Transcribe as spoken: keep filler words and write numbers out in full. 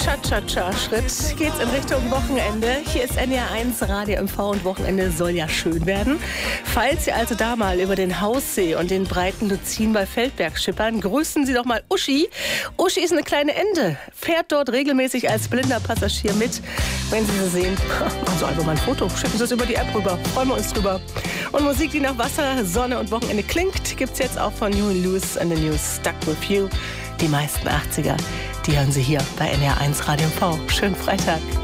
Cha-Cha-Cha-Schritt geht's in Richtung Wochenende. Hier ist N D R eins Radio M V und Wochenende soll ja schön werden. Falls Sie also da mal über den Haussee und den breiten Luzin bei Feldberg schippern, grüßen Sie doch mal Uschi. Uschi ist eine kleine Ente, fährt dort regelmäßig als blinder Passagier mit. Wenn Sie sie sehen, machen Sie einfach mal ein Foto, schicken Sie es über die App rüber, freuen wir uns drüber. Und Musik, die nach Wasser, Sonne und Wochenende klingt, gibt's jetzt auch von Huey Lewis and the News, Stuck With You. Die meisten achtziger, die hören Sie hier bei N D R eins Radio M V. Schönen Freitag.